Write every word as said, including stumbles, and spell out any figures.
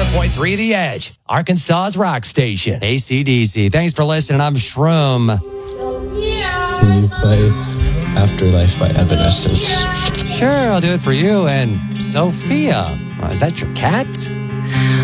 point three The Edge, Arkansas's rock station. A C D C. Thanks for listening. I'm Shroom. Can you play Afterlife by Evanescence? Sure, I'll do it for you and Sophia. Uh, is that your cat?